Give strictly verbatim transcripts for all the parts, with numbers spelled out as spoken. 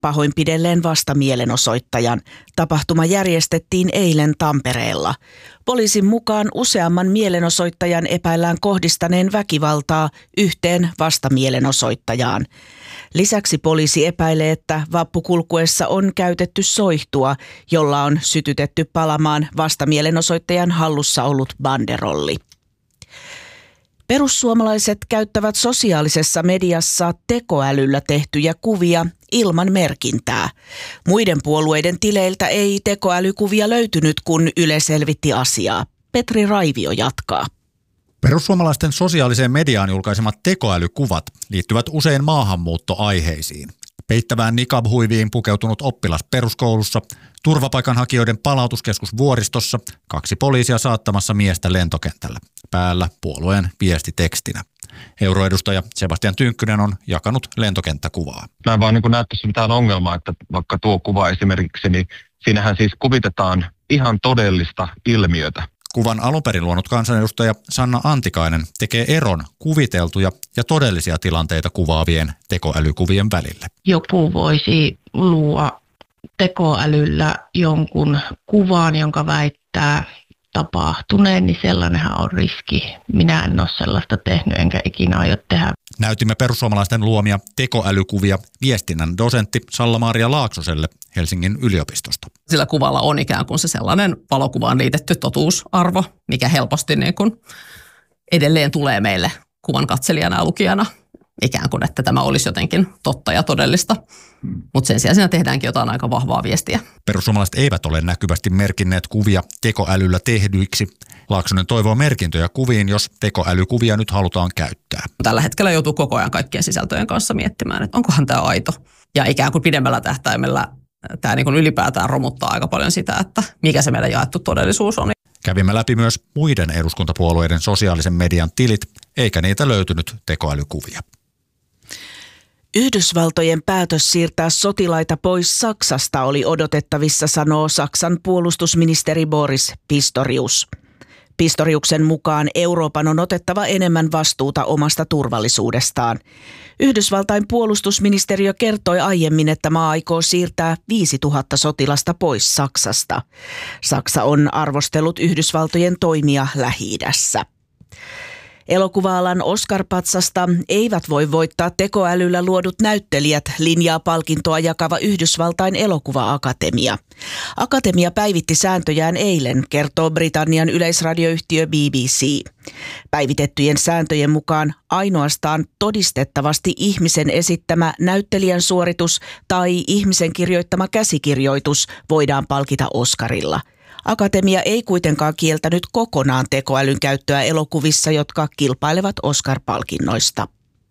pahoinpidelleen vastamielenosoittajan. Tapahtuma järjestettiin eilen Tampereella. Poliisin mukaan useamman mielenosoittajan epäillään kohdistaneen väkivaltaa yhteen vastamielenosoittajaan. Lisäksi poliisi epäilee, että vappukulkuessa on käytetty soihtua, jolla on sytytetty palamaan vastamielenosoittajan hallussa ollut banderolli. Perussuomalaiset käyttävät sosiaalisessa mediassa tekoälyllä tehtyjä kuvia ilman merkintää. Muiden puolueiden tileiltä ei tekoälykuvia löytynyt, kun Yle selvitti asiaa. Petri Raivio jatkaa. Perussuomalaisten sosiaaliseen mediaan julkaisemat tekoälykuvat liittyvät usein maahanmuuttoaiheisiin. Peittävään niqab-huiviin pukeutunut oppilas peruskoulussa, turvapaikanhakijoiden palautuskeskus Vuoristossa, kaksi poliisia saattamassa miestä lentokentällä. Päällä puolueen viestitekstinä. Euroedustaja Sebastian Tynkkynen on jakanut lentokenttäkuvaa. Mä en vaan niin näe tässä mitään ongelmaa, että vaikka tuo kuva esimerkiksi, niin siinähän siis kuvitetaan ihan todellista ilmiötä. Kuvan alunperin luonut kansanedustaja Sanna Antikainen tekee eron kuviteltuja ja todellisia tilanteita kuvaavien tekoälykuvien välille. Joku voisi luoda tekoälyllä jonkun kuvan, jonka väittää tapahtuneen, niin sellainenhan on riski. Minä en ole sellaista tehnyt enkä ikinä aio tehdä. Näytimme perussuomalaisten luomia tekoälykuvia viestinnän dosentti Salla-Maria Laaksoselle Helsingin yliopistosta. Sillä kuvalla on ikään kuin se sellainen valokuvaan liitetty totuusarvo, mikä helposti niin kuin edelleen tulee meille kuvan katselijana ja lukijana. Ikään kuin, että tämä olisi jotenkin totta ja todellista. Mutta sen sijaan siinä tehdäänkin jotain aika vahvaa viestiä. Perussuomalaiset eivät ole näkyvästi merkinneet kuvia tekoälyllä tehdyiksi. Laaksonen toivoo merkintöjä kuviin, jos tekoälykuvia nyt halutaan käyttää. Tällä hetkellä joutuu koko ajan kaikkien sisältöjen kanssa miettimään, että onkohan tämä aito. Ja ikään kuin pidemmällä tähtäimellä tämä niin kuin ylipäätään romuttaa aika paljon sitä, että mikä se meidän jaettu todellisuus on. Kävimme läpi myös muiden eduskuntapuolueiden sosiaalisen median tilit, eikä niitä löytynyt tekoälykuvia. Yhdysvaltojen päätös siirtää sotilaita pois Saksasta oli odotettavissa, sanoo Saksan puolustusministeri Boris Pistorius. Pistoriuksen mukaan Euroopan on otettava enemmän vastuuta omasta turvallisuudestaan. Yhdysvaltain puolustusministeriö kertoi aiemmin, että maa aikoo siirtää viisituhatta sotilasta pois Saksasta. Saksa on arvostellut Yhdysvaltojen toimia Lähi-idässä. Elokuva-alan Oscar-patsasta eivät voi voittaa tekoälyllä luodut näyttelijät, linjaa palkintoa jakava Yhdysvaltain elokuva-akatemia. Akatemia päivitti sääntöjään eilen, kertoo Britannian yleisradioyhtiö B B C. Päivitettyjen sääntöjen mukaan ainoastaan todistettavasti ihmisen esittämä näyttelijän suoritus tai ihmisen kirjoittama käsikirjoitus voidaan palkita Oscarilla. Akatemia ei kuitenkaan kieltänyt kokonaan tekoälyn käyttöä elokuvissa, jotka kilpailevat Oscar-palkinnoista.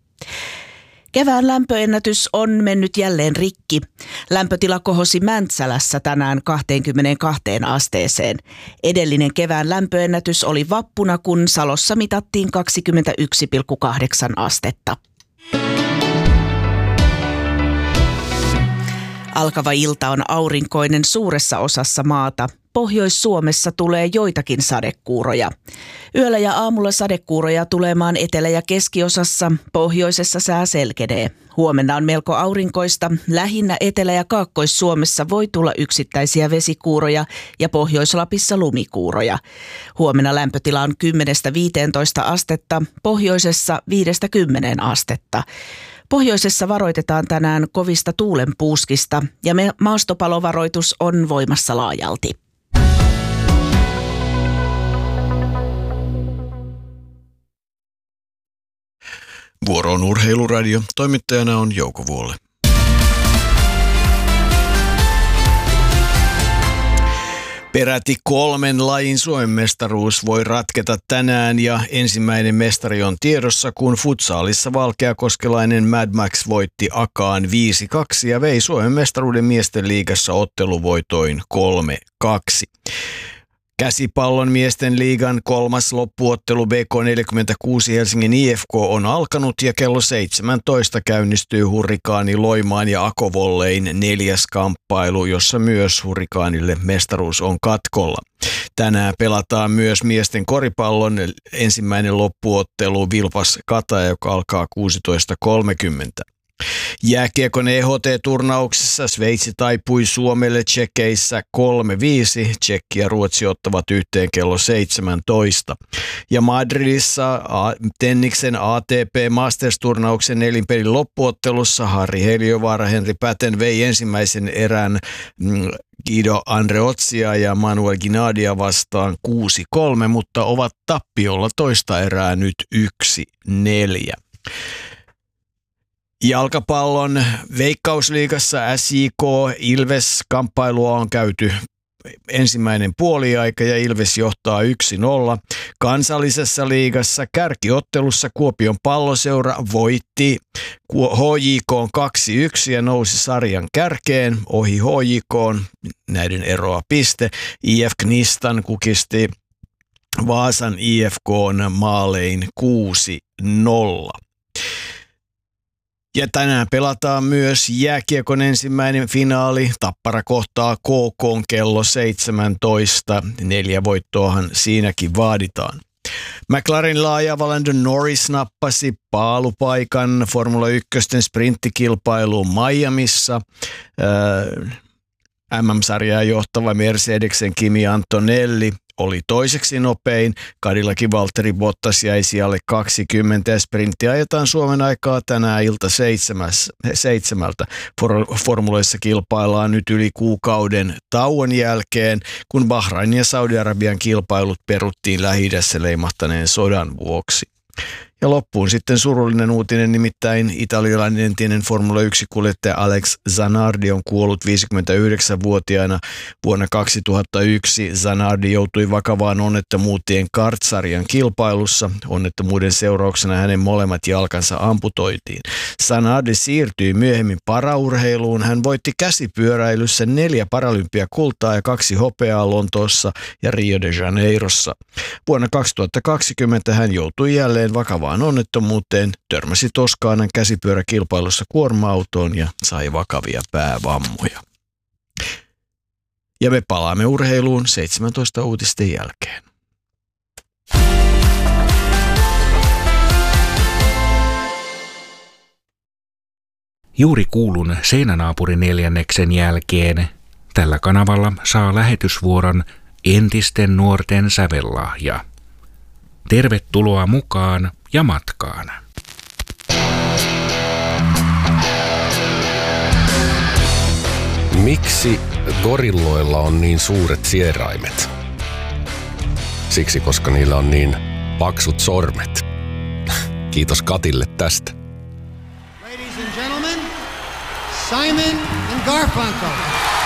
Kevään lämpöennätys on mennyt jälleen rikki. Lämpötila kohosi Mäntsälässä tänään kaksikymmentäkaksi asteeseen. Edellinen kevään lämpöennätys oli vappuna, kun Salossa mitattiin kaksikymmentäyksi pilkku kahdeksan astetta. Alkava ilta on aurinkoinen suuressa osassa maata. Pohjois-Suomessa tulee joitakin sadekuuroja. Yöllä ja aamulla sadekuuroja tulee maan etelä- ja keskiosassa, pohjoisessa sää selkenee. Huomenna on melko aurinkoista. Lähinnä Etelä- ja Kaakkois-Suomessa voi tulla yksittäisiä vesikuuroja ja Pohjois-Lapissa lumikuuroja. Huomenna lämpötila on kymmenestä viiteentoista astetta, pohjoisessa viidestä kymmeneen astetta. Pohjoisessa varoitetaan tänään kovista tuulenpuuskista ja maastopalovaroitus on voimassa laajalti. Vuoro on Urheiluradio. Toimittajana on Jouko Vuolle. Peräti kolmen lajin Suomen mestaruus voi ratketa tänään ja ensimmäinen mestari on tiedossa, kun futsaalissa valkeakoskelainen Mad Max voitti Akaan viisi kaksi ja vei Suomen mestaruuden miesten liigassa otteluvoitoin kolme kaksi. Käsipallon miesten liigan kolmas loppuottelu B K neljäkymmentäkuusi Helsingin I F K on alkanut ja kello seitsemäntoista käynnistyy Hurrikaani Loimaan ja Akovollein neljäs kamppailu, jossa myös Hurrikaanille mestaruus on katkolla. Tänään pelataan myös miesten koripallon ensimmäinen loppuottelu Vilpas Kataja, joka alkaa kuusitoista kolmekymmentä. Jääkiekon E H T-turnauksessa Sveitsi taipui Suomelle Tšekeissä kolme viisi. Tšekki ja Ruotsi ottavat yhteen kello seitsemäntoista. Ja Madridissa tenniksen A T P Masters-turnauksen nelinpelin loppuottelussa Harri Heliövaara Henri Päten vei ensimmäisen erän Guido Andreotsia ja Manuel Ginadia vastaan kuusi kolme, mutta ovat tappiolla toista erää nyt yksi neljä. Jalkapallon Veikkausliigassa S J K Ilves-kamppailua on käyty ensimmäinen puoliaika ja Ilves johtaa yksi nolla. Kansallisessa liigassa kärkiottelussa Kuopion Palloseura voitti H J K kaksi yksi ja nousi sarjan kärkeen ohi H J K, näiden eroa piste. I F Knistan kukisti Vaasan I F K:n maalein kuusi nolla. Ja tänään pelataan myös jääkiekon ensimmäinen finaali. Tappara kohtaa K K:n kello seitsemäntoista. Neljä voittoahan siinäkin vaaditaan. McLarenilla ajava Landon Norris nappasi paalupaikan Formula yksi sprinttikilpailuun Miamissa. Äh, M M-sarjaa johtava Mercedesen Kimi Antonelli oli toiseksi nopein. Cadillacin Valtteri Bottas jäi sijalle kaksikymmentä ja sprintti ajetaan Suomen aikaa tänään ilta seitsemäs, seitsemältä. For, formuloissa kilpaillaan nyt yli kuukauden tauon jälkeen, kun Bahrain ja Saudi-Arabian kilpailut peruttiin Lähi-idässä leimahtaneen sodan vuoksi. Ja loppuun sitten surullinen uutinen, nimittäin italialainen entinen Formula yksi-kuljettaja Alex Zanardi on kuollut viisikymmentäyhdeksänvuotiaana. Vuonna kaksituhattayksi Zanardi joutui vakavaan onnettomuuteen kartsarjan kilpailussa. Onnettomuuden seurauksena hänen molemmat jalkansa amputoitiin. Zanardi siirtyi myöhemmin paraurheiluun. Hän voitti käsipyöräilyssä neljä paralympiakultaa ja kaksi hopeaa Lontoossa ja Rio de Janeirossa. Vuonna kaksituhattakaksikymmentä hän joutui jälleen vakavaan onnettomuuteen, törmäsi Toskaanan käsipyöräkilpailussa kuorma-autoon ja sai vakavia päävammoja. Ja me palaamme urheiluun seitsemäntoista uutisten jälkeen. Juuri kuulun Seinänaapuri neljänneksen jälkeen. Tällä kanavalla saa lähetysvuoron entisten nuorten sävellahja. Tervetuloa mukaan ja matkaan. Miksi gorilloilla on niin suuret sieraimet? Siksi, koska niillä on niin paksut sormet. Kiitos Katille tästä. Ladies and gentlemen, Simon and Garfunkel.